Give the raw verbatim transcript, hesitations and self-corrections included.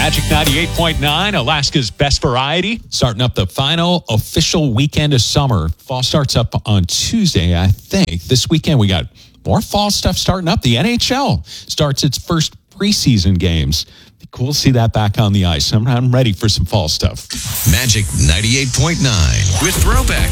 Magic ninety-eight point nine, Alaska's best variety. Starting up the final official weekend of summer. Fall starts up on Tuesday, I think. This weekend we got more fall stuff starting up. The N H L starts its first preseason games. Be cool to see that back on the ice. I'm, I'm ready for some fall stuff. Magic ninety-eight point nine with Throwback.